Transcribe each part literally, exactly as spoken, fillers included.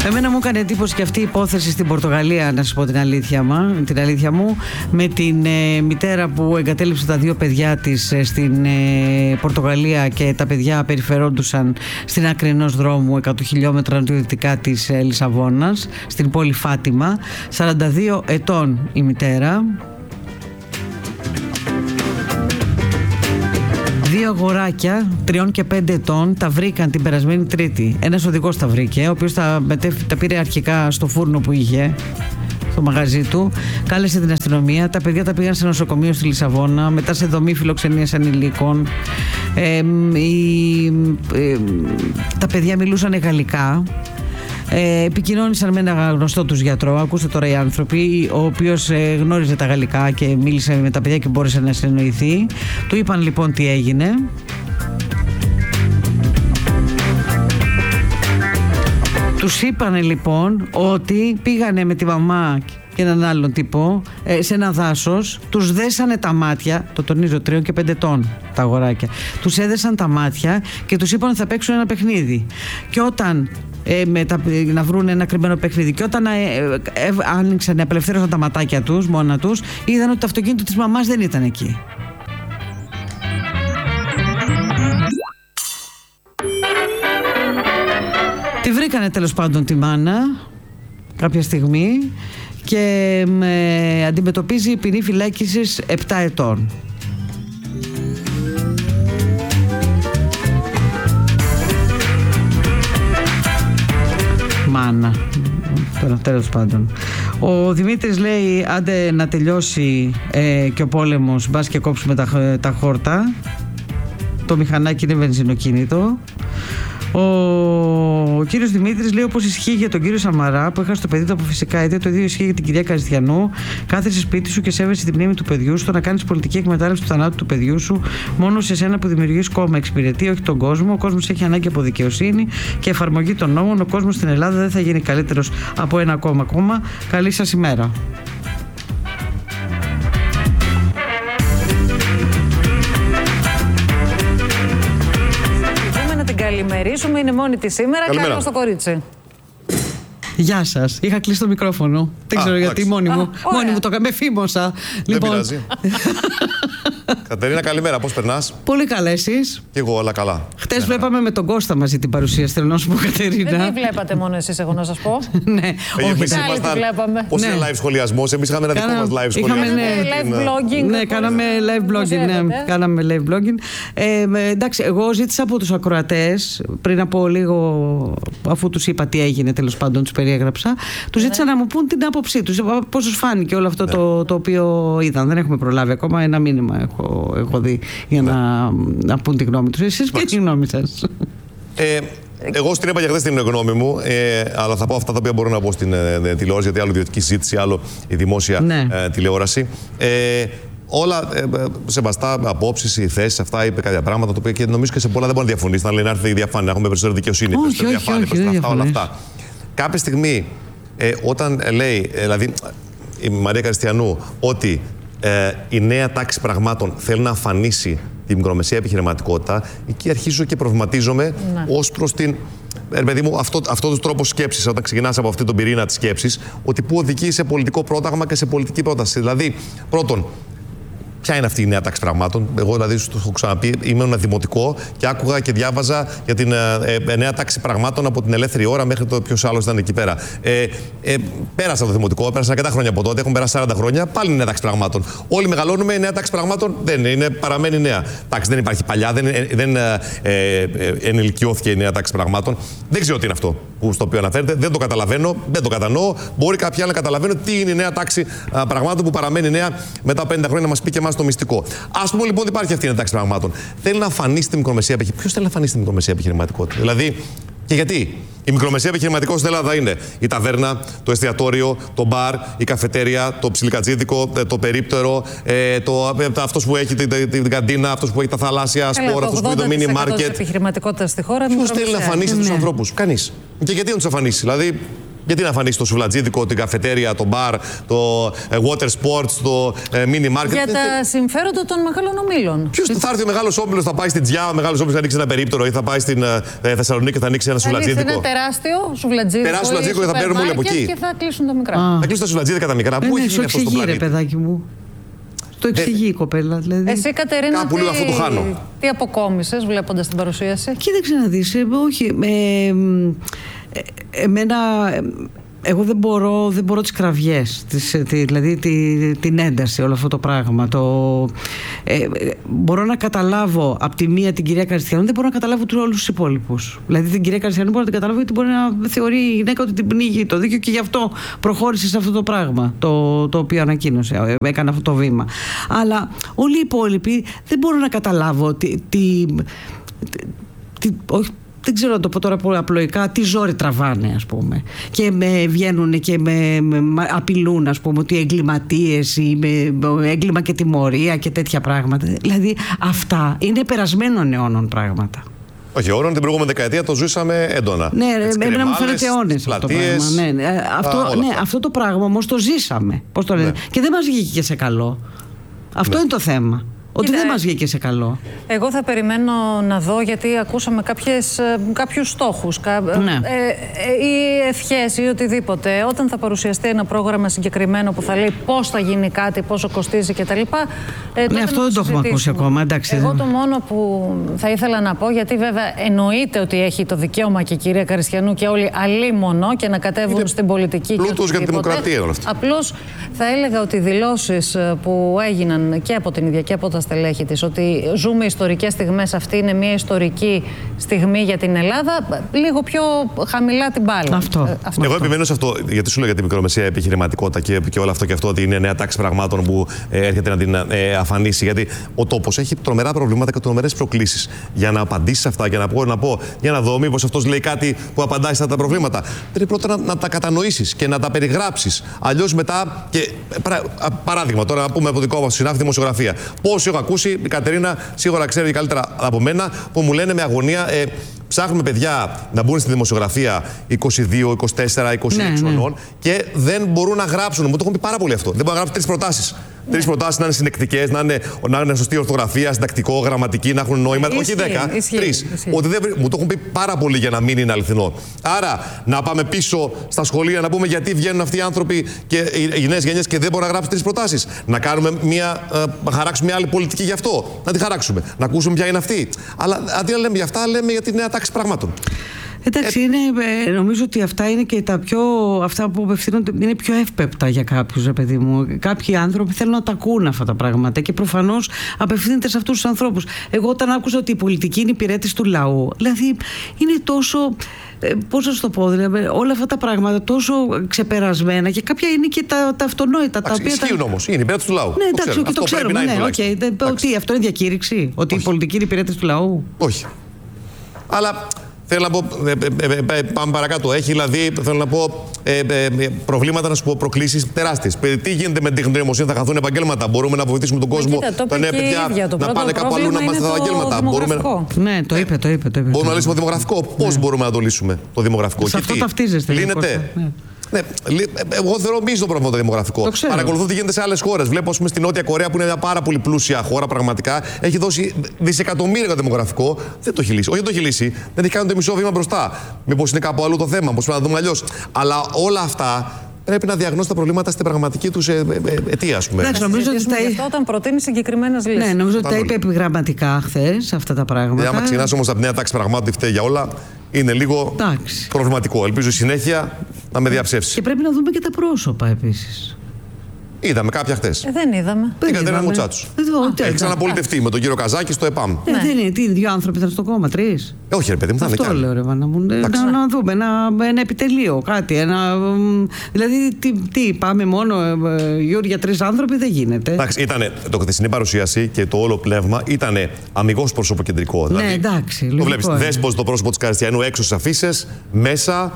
Εμένα μου έκανε εντύπωση και αυτή η υπόθεση στην Πορτογαλία, να σας πω την αλήθεια, μα, την αλήθεια μου, με την ε, μητέρα που εγκατέλειψε τα δύο παιδιά της ε, στην ε, Πορτογαλία και τα παιδιά περιφερόντουσαν στην άκρη ενός δρόμου εκατό χιλιόμετρα νοτιοδυτικά της ε, Λισαβόνας, στην πόλη Φάτιμα. σαράντα δύο ετών η μητέρα. Δύο αγοράκια τριών και πέντε ετών τα βρήκαν την περασμένη Τρίτη. Ένας οδηγός τα βρήκε, ο οποίος τα, τα πήρε αρχικά στο φούρνο που είχε, στο μαγαζί του. Κάλεσε την αστυνομία. Τα παιδιά τα πήγαν σε νοσοκομείο στη Λισαβόνα, μετά σε δομή φιλοξενίας ανηλίκων. Ε, η, ε, τα παιδιά μιλούσαν γαλλικά. Ε, επικοινώνησαν με ένα γνωστό τους γιατρό. Ακούστε τώρα οι άνθρωποι, ο οποίος ε, γνώριζε τα γαλλικά και μίλησε με τα παιδιά και μπόρεσε να συνεννοηθεί. Του είπαν λοιπόν τι έγινε. Τους είπανε λοιπόν ότι πήγανε με τη μαμά και έναν άλλον τύπο ε, σε ένα δάσος, τους δέσανε τα μάτια, το τονίζω, τριών και πέντε ετών τα αγοράκια, τους έδεσαν τα μάτια και τους είπαν ότι θα παίξουν ένα παιχνίδι. Και όταν Ε, με τα, να βρουν ένα κρυμμένο παιχνίδι. Και όταν ε, ε, ε, άνοιξαν, απελευθέρωσαν τα ματάκια τους μόνα τους, είδαν ότι το αυτοκίνητο της μαμάς δεν ήταν εκεί. Τη βρήκανε τέλος πάντων τη μάνα κάποια στιγμή και ε, αντιμετωπίζει ποινή φυλάκισης επτά ετών. Μάνα. Τέλος πάντων. Ο Δημήτρης λέει άντε να τελειώσει ε, και ο πόλεμος, μπας και κόψουμε τα, τα χόρτα. Το μηχανάκι είναι βενζινοκίνητο. Ο, ο κύριος Δημήτρης λέει όπως ισχύει για τον κύριο Σαμαρά που έχασε το παιδί του από φυσικά αίτια, το ίδιο ισχύει για την κυρία Καριστιανού. Κάθεσαι σπίτι σου και σέβεσαι τη μνήμη του παιδιού σου. Το να κάνεις πολιτική εκμετάλλευση του θανάτου του παιδιού σου μόνο σε σένα που δημιουργείς κόμμα εξυπηρετεί, όχι τον κόσμο. Ο κόσμος έχει ανάγκη από δικαιοσύνη και εφαρμογή των νόμων. Ο κόσμος στην Ελλάδα δεν θα γίνει καλύτερος από ένα ακόμα κόμμα. Καλή σας ημέρα. Καλημερίσουμε, είναι μόνη τη σήμερα. Καλημέρα στο κορίτσι. Γεια σας. Είχα κλείσει το μικρόφωνο. Δεν ξέρω γιατί, μόνη μου. Α, μόνη μου το με φήμωσα. Δεν λοιπόν... πειράζει. Κατερίνα, καλημέρα. Πώς περνάς? Πολύ καλά, εσείς? Και εγώ, όλα καλά. Χτες βλέπαμε με τον Κώστα μαζί την παρουσίαση. Θέλω να σου πω, Κατερίνα. Δεν τη βλέπατε μόνο εσείς, εγώ να σας πω. Ναι, όχι. Εμείς βλέπαμε. Πώς είναι live σχολιασμός? Εμείς είχαμε ένα δικό μας live σχολιασμό. Live blogging. Ναι, κάναμε live blogging. Ναι, κάναμε live blogging. Εντάξει, εγώ ζήτησα από τους ακροατές πριν από λίγο, αφού τους είπα τι έγινε, τέλος πάντων τους περιέγραψα, τους ζήτησα να μου πούν την άποψή τους. Πώς τους φάνηκε όλο αυτό το οποίο είδαν. Δεν έχουμε προλάβει ακόμα. Ένα μήνυμα έχω, έχω δει για ναι. να, να πούν τη γνώμη τους. Εσείς ποια είναι η γνώμη σας? Ε, εγώ στην είπα για χθες την γνώμη μου, ε, αλλά θα πω αυτά τα οποία μπορώ να πω στην ε, τηλεόραση, γιατί άλλο ιδιωτική συζήτηση, άλλο η δημόσια ναι. ε, τηλεόραση. Ε, όλα ε, σεβαστά απόψεις, οι θέσεις, αυτά είπε κάποια πράγματα, το οποίο και νομίζω και σε πολλά δεν μπορεί να διαφωνήσει. Να λέει να έρθει η διαφάνεια, να έχουμε περισσότερη δικαιοσύνη, όχι, όχι, διαφάνεια, όχι, όχι, αυτά, όλα αυτά. Κάποια στιγμή, ε, όταν λέει, ε, δηλαδή η Μαρία Καριστιανού, ότι ε, η νέα τάξη πραγμάτων θέλει να αφανίσει τη μικρομεσαία επιχειρηματικότητα, εκεί αρχίζω και προβληματίζομαι ναι. ως προς την. Ε, παιδί μου, αυτό, αυτό το τρόπο σκέψης, όταν ξεκινάς από αυτή τον πυρήνα της σκέψης, ότι που οδηγεί σε πολιτικό πρόταγμα και σε πολιτική πρόταση. Δηλαδή, πρώτον, ποια είναι αυτή η νέα τάξη πραγμάτων? Εγώ, δηλαδή, σου το έχω ξαναπεί, είμαι ένα δημοτικό και άκουγα και διάβαζα για την ε, ε, νέα τάξη πραγμάτων από την ελεύθερη ώρα μέχρι το ποιος άλλος ήταν εκεί πέρα. Ε, ε, πέρασα το δημοτικό, πέρασαν αρκετά χρόνια από τότε, έχουν περάσει σαράντα χρόνια, πάλι είναι νέα τάξη πραγμάτων. Όλοι μεγαλώνουμε, η νέα τάξη πραγμάτων δεν είναι, είναι παραμένει νέα. Εντάξει, δεν υπάρχει παλιά, δεν, δεν ε, ε, ενηλικιώθηκε η νέα τάξη πραγμάτων. Δεν ξέρω τι είναι αυτό που, στο οποίο αναφέρεται, δεν το καταλαβαίνω, δεν το κατανοώ. Μπορεί κάποιοι άλλοι να καταλαβαίνουν τι είναι η νέα τάξη α, πραγμάτων που παραμένει νέα μετά πενήντα χρόνια να μας πει και εμάς το μυστικό. Ας πούμε λοιπόν ότι υπάρχει αυτή η τάξη πραγμάτων. Θέλει να αφανίσει τη μικρομεσαία επιχειρηματικότητα. Ποιος θέλει να αφανίσει τη μικρομεσαία επιχειρηματικότητα? Δηλαδή, και γιατί? Η μικρομεσαία επιχειρηματικότητα στην Ελλάδα είναι η ταβέρνα, το εστιατόριο, το μπαρ, η καφετέρια, το ψιλικατζίδικο, το περίπτερο, ε, το, αυτός που έχει την, την, την καντίνα, αυτός που έχει τα θαλάσσια σπόρα, αυτός που έχει το μίνι μάρκετ. Επιχειρηματικότητα στη χώρα. Ποιος θέλει να αφανίσει ναι. τους ανθρώπους? Κανείς. Και γιατί να τους αφανίσει? Δηλαδή, Γιατί να εμφανίσει το σουβλατζίδικο, την καφετέρια, το μπαρ, το water sports, το mini market. Για τα συμφέροντα των μεγάλων ομίλων. Ποιος θα έρθει ο μεγάλος όμιλος, θα πάει στην Τζιά, ο μεγάλος όμιλος θα ανοίξει ένα περίπτερο ή θα πάει στην ε, Θεσσαλονίκη και θα ανοίξει ένα σουβλατζίδικο. Είναι τεράστιο σουβλατζίδικο. Τεράστιο σουβλατζίδικο και θα παίρνουμε όλοι από εκεί. Και θα κλείσουν τα μικρά. Θα κλείσουν τα σουβλατζίδικα τα μικρά. Πού έχει γίνει αυτό στο πλανήτη? Παιδάκι μου. Το εξηγεί η κοπέλα, δηλαδή. Εσύ, Κατερίνα, κάπου λίγο αυτό το χάνω. Τι αποκόμισες βλέποντας την παρουσίαση? Κοίταξε να δεις, όχι. Ε, ε, εμένα. Εγώ δεν μπορώ, δεν μπορώ τις κραυγές, τις, τη, δηλαδή τη, την ένταση, όλο αυτό το πράγμα. Το, ε, μπορώ να καταλάβω από τη μία την κυρία Καριστιανού, δεν μπορώ να καταλάβω τους όλους τους υπόλοιπους. Δηλαδή την κυρία Καριστιανού μπορώ να την καταλάβω γιατί μπορεί να θεωρεί η γυναίκα ότι την πνίγει το δίκαιο και γι' αυτό προχώρησε σε αυτό το πράγμα το, το οποίο ανακοίνωσε, έκανε αυτό το βήμα. Αλλά όλοι οι υπόλοιποι δεν μπορώ να καταλάβω τι, τι, τι, όχι, δεν ξέρω να το πω τώρα πολύ απλοϊκά, τι ζόρι τραβάνε, ας πούμε. Και με βγαίνουν και με, με απειλούν, ας πούμε, ότι εγκληματίες ή με έγκλημα και τιμωρία και τέτοια πράγματα. Δηλαδή αυτά είναι περασμένων αιώνων πράγματα. Όχι, αιώνων, την προηγούμενη δεκαετία το ζούσαμε έντονα. Ναι, εμένα μου φαίνεται αιώνες αυτό το πράγμα. Ναι, ναι. Αυτό, α, ναι, αυτό το πράγμα όμως το ζήσαμε. Πώς το λένε. Ναι. Και δεν μας βγήκε και σε καλό. Αυτό ναι. είναι το θέμα. Ότι δεν μας βγήκε σε καλό. Εγώ θα περιμένω να δω, γιατί ακούσαμε κάποιες, κάποιους στόχους κα, ναι. ε, ε, ή ευχές ή οτιδήποτε. Όταν θα παρουσιαστεί ένα πρόγραμμα συγκεκριμένο που θα λέει πώς θα γίνει κάτι, πόσο κοστίζει κτλ. Ε, ναι, αυτό δεν το έχουμε ακούσει ακόμα. Εντάξει, Εγώ το μόνο που θα ήθελα να πω, γιατί βέβαια εννοείται ότι έχει το δικαίωμα και η κυρία Καριστιανού και όλοι αλίμονο και να κατέβουν είναι στην πολιτική. Πλούτος για τη δημοκρατία όλα αυτά. Απλώς θα έλεγα ότι οι δηλώσεις που έγιναν και από την ίδια και από τα στελέχη της, ότι ζούμε ιστορικές στιγμές, αυτή είναι μια ιστορική στιγμή για την Ελλάδα, λίγο πιο χαμηλά την μπάλα. Αυτό. αυτό. Εγώ επιμένω σε αυτό, γιατί σου λέω για την μικρομεσαία επιχειρηματικότητα και, και όλο αυτό και αυτό, ότι είναι νέα τάξη πραγμάτων που ε, έρχεται να την ε, αφανίσει. Γιατί ο τόπος έχει τρομερά προβλήματα και τρομερές προκλήσεις. Για να απαντήσει σε αυτά και να πω, να πω, για να δω, μήπως αυτός λέει κάτι που απαντάει σε αυτά τα προβλήματα. Πρέπει πρώτα να, να τα κατανοήσεις και να τα περιγράψεις. Αλλιώς μετά. Και, παρά, παράδειγμα, τώρα να πούμε από δικό μας συνάφη δημοσιογραφία. Πώς έχω ακούσει, η Κατερίνα σίγουρα ξέρει καλύτερα από μένα, που μου λένε με αγωνία. Ε, Ψάχνουμε παιδιά να μπουν στη δημοσιογραφία είκοσι δύο, είκοσι τέσσερα, είκοσι έξι ναι, χρονών ναι. και δεν μπορούν να γράψουν. Μου το έχουν πει πάρα πολύ αυτό. Δεν μπορούν να γράψουν τρεις προτάσεις. Ναι. Τρεις προτάσεις να είναι συνεκτικές, να είναι, να είναι σωστή ορθογραφία, συντακτικό, γραμματική, να έχουν νόημα. Ισχύει, όχι δέκα, τρεις. Ότι δεν, μου το έχουν πει πάρα πολύ για να μην είναι αληθινό. Άρα να πάμε πίσω στα σχολεία να πούμε γιατί βγαίνουν αυτοί οι άνθρωποι και οι νέες γενιές και δεν μπορούν να γράψουν τρεις προτάσεις. Να κάνουμε μια, να χαράξουμε μια άλλη πολιτική γι' αυτό. Να τη χαράξουμε. Να ακούσουμε ποια είναι αυτή. Αλλά αντί να λέμε για αυτά, λέμε για τη νέα τάξη πραγμάτων. Εντάξει, είναι, νομίζω ότι αυτά είναι και τα πιο, αυτά που απευθύνονται είναι πιο εύπεπτα για κάποιους, ρε παιδί μου. Κάποιοι άνθρωποι θέλουν να τα ακούν αυτά τα πράγματα και προφανώς απευθύνεται σε αυτούς τους ανθρώπους. Εγώ όταν άκουσα ότι η πολιτική είναι υπηρέτης του λαού, δηλαδή είναι τόσο, πώς να σου το πω, δηλαδή, όλα αυτά τα πράγματα τόσο ξεπερασμένα και κάποια είναι και τα, τα αυτονόητα. Εντάξει, τα οποία ισχύουν τα... όμως, είναι υπηρέτης του λαού. Ναι, εντάξει, και το ξέρουμε. Ναι, okay. Ότι αυτό είναι διακήρυξη, ότι όχι. η πολιτική είναι υπηρέτης του λαού. Όχι. Αλλά θέλω να πω, ε, ε, ε, πάμε παρακάτω. Έχει δηλαδή, θέλω να πω, ε, ε, προβλήματα, να σου πω, προκλήσεις τεράστιες. Τι γίνεται με την τεχνητή νοημοσύνη, θα χαθούν επαγγέλματα. Μπορούμε να βοηθήσουμε τον κόσμο, κοίτα, τα νέα παιδιά, να πάνε κάπου αλλού να μάθουν τα επαγγέλματα. Μπορούμε... Ναι, το είπε, το είπε. Το είπε μπορούμε να λύσουμε το δημογραφικό. Πώς ναι. μπορούμε να το λύσουμε το δημογραφικό? Σε αυτό ταυτίζεστε. Λύνεται. Ναι. Ναι, εγώ θεωρώ μίζο το πρόβλημα το δημογραφικό. Παρακολουθώ τι γίνεται σε άλλες χώρες. Βλέπω, ας πούμε, στη Νότια Κορέα, που είναι μια πάρα πολύ πλούσια χώρα πραγματικά, έχει δώσει δισεκατομμύρια για το δημογραφικό. Δεν το έχει λύσει. Όχι, δεν το έχει λύσει. Δεν έχει κάνει το μισό βήμα μπροστά. Μήπως είναι κάπου αλλού το θέμα, πώς πρέπει να δούμε αλλιώς. Αλλά όλα αυτά πρέπει να διαγνώσει τα προβλήματα στην πραγματική τους αιτία, ας πούμε. Εντάξει, νομίζω ότι τα είπε. Όταν προτείνει συγκεκριμένες λύσεις. Ναι, νομίζω ότι τα είπε επιγραμματικά χθες αυτά τα πράγματα. Άμα ξεκινάς όμως από τη νέα τάξη πραγμάτων, φταίει για όλα. Είναι λίγο εντάξει. προβληματικό. Ελπίζω συνέχεια να με διαψεύσει. Και πρέπει να δούμε και τα πρόσωπα επίσης. Είδαμε κάποια χτες. Ε, δεν είδαμε. Την Κατερίνα Μουτσάτσου. Έχει ξαναπολιτευτεί με τον κύριο Καζάκη στο ΕΠΑΜ. Ε, ναι. Δεν είναι, τι, δύο άνθρωποι ήταν στο κόμμα, τρεις. Ε, όχι, ρε παιδί μου, θα είναι αυτό λέω, ρε Βάνα μου. Να, να δούμε ένα, ένα επιτελείο, κάτι. Ένα, δηλαδή, τι, τι πάμε μόνο Γιώργια, τρεις άνθρωποι, δεν γίνεται. Εντάξει, ήταν το χθεσινή παρουσίαση και το όλο πνεύμα ήταν αμιγώς προσωποκεντρικό. Δηλαδή, ναι, εντάξει. Το βλέπει. Δέσπος το πρόσωπο της Καριστιανού έξω στις αφίσες, μέσα.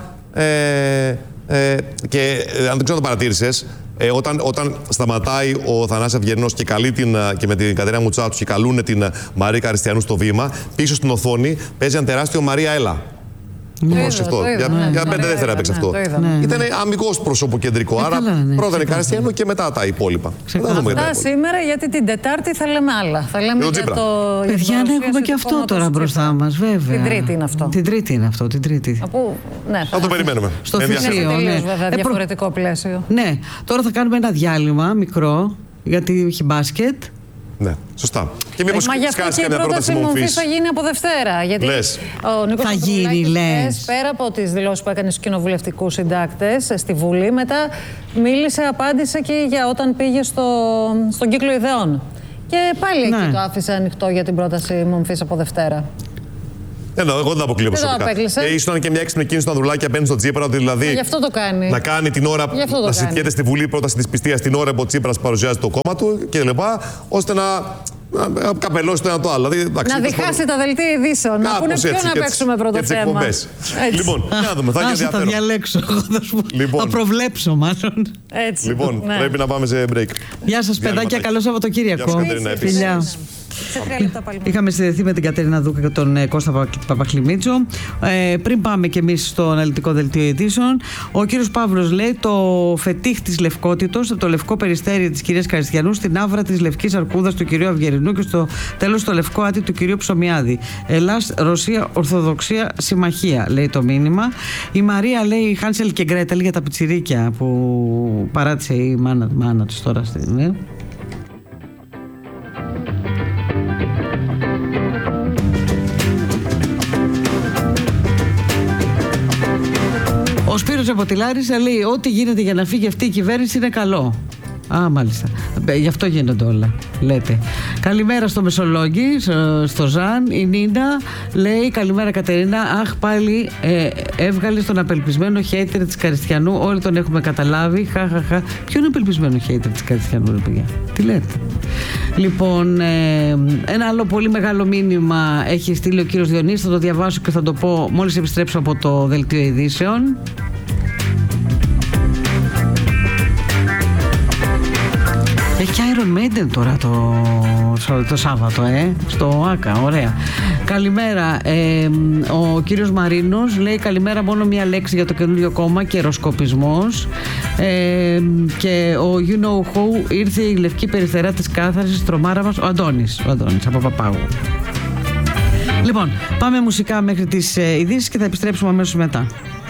Ε, ε, και ε, αν δεν ξέρω το παρατήρησες, ε, όταν, όταν σταματάει ο Θανάσης Αυγερινός και, καλεί την, και με την Κατερίνα Μουτσάτσου και καλούν την Μαρία Καριστιανού στο βήμα, πίσω στην οθόνη παίζει ένα τεράστιο Μαρία Έλα. Το σκεφτώ. Για πέντε δεύτερα έπαιξε αυτό. Ήταν αμυγός προσωποκεντρικό. Άρα πρώτα η Καριστιανού και μετά τα υπόλοιπα. Αυτά σήμερα, γιατί την Τετάρτη θα λέμε άλλα. Θα λέμε για το. Παιδιά, να έχουμε και αυτό τώρα μπροστά μας, βέβαια. Την Τρίτη είναι αυτό. Την Τρίτη είναι αυτό, την Τρίτη. Όπου, ναι, θα το περιμένουμε. Στο θυσίο, ναι. Βέβαια, διαφορετικό πλαίσιο. Ναι, τώρα θα κάνουμε ένα διάλειμμα μικρό, γιατί έχει μπάσκετ. Ναι, σωστά. Και μήπως Μα γι' αυτό και η πρόταση μορφής θα γίνει από Δευτέρα. Γιατί λες. ο Νίκος θα γίνει, λες. Πέρα από τις δηλώσεις που έκανε στους κοινοβουλευτικούς συντάκτες στη Βουλή, μετά μίλησε, απάντησε και για όταν πήγε στο, στον κύκλο ιδεών. Και πάλι ναι. εκεί το άφησε ανοιχτό για την πρόταση μορφής από Δευτέρα. Εννοώ, εγώ δεν το αποκλείω προσωπικά. Ε, ίσως ήταν και μια έξυπνη κίνηση του Ανδρουλάκη απέναντι στον Τσίπρα, ότι δηλαδή. Γι' αυτό το κάνει. Να κάνει την ώρα. Να συζητιέται στη Βουλή πρόταση της πιστείας την ώρα που ο Τσίπρας παρουσιάζει το κόμμα του κλπ. Ώστε να. Να καπελώσει το ένα το άλλο. Δηλαδή, να διχάσει τα δελτία ειδήσεων. Να πούνε ποιο να παίξουμε πρώτο θέμα. Λοιπόν, να δούμε. Θα γίνει ενδιαφέρον. Θα διαλέξω. Λοιπόν. Θα προβλέψω, μάλλον. Έτσι. Λοιπόν, ναι. Πρέπει να πάμε σε break. Γεια σας, παιδάκια. Καλό Σαββατοκύριακο. Φιλιά. Είχαμε συνδεθεί με την Κατερίνα Δούκα και τον ε, Κώστα Παπαχλημίτσο. Ε, πριν πάμε κι εμείς στο αναλυτικό δελτίο ειδήσεων, ο κύριος Παύλος λέει το φετίχ της λευκότητος, το λευκό περιστέρι της κυρίας Καριστιανού, στην άβρα της λευκής αρκούδας του κυρίου Αυγερινού και στο τέλος το λευκό άτι του κυρίου Ψωμιάδη. Ελλάς, Ρωσία, Ορθοδοξία, Συμμαχία, λέει το μήνυμα. Η Μαρία λέει Χάνσελ και Γκρέτελ για τα πιτσιρίκια που παράτησε η μάνα, μάνα της τώρα στην. Ε. Ο Σπύρος Αποτιλάρης λέει ό,τι γίνεται για να φύγει αυτή η κυβέρνηση είναι καλό. Α, μάλιστα. Γι' αυτό γίνονται όλα, λέτε. Καλημέρα στο Μεσολόγγι, στο Ζαν. Η Νίνα λέει καλημέρα Κατερίνα. Αχ, πάλι ε, έβγαλε τον απελπισμένο χέιτερ της Καριστιανού. Όλοι τον έχουμε καταλάβει. Χαχαχα. Ποιο είναι ο απελπισμένο χέιτερ της Καριστιανού, ρε παιδιά? Τι λέτε? Λοιπόν, ε, ένα άλλο πολύ μεγάλο μήνυμα έχει στείλει ο κύριος Διονύσης. Θα το διαβάσω και θα το πω μόλις επιστρέψω από το δελτίο ειδήσεων. Έχει και Iron Maiden τώρα το, το Σάββατο, ε, στο ΆΚΑ, ωραία. Καλημέρα, ε, ο κύριος Μαρίνος λέει καλημέρα, μόνο μία λέξη για το καινούριο κόμμα, καιροσκοπισμός. Ε, και ο You Know Who, ήρθε η λευκή περιφερά της κάθαρσης, τρομάρα μας, ο Αντώνης, ο Αντώνης από Παπάγου. Λοιπόν, πάμε μουσικά μέχρι τις ε, ειδήσεις και θα επιστρέψουμε αμέσως μετά.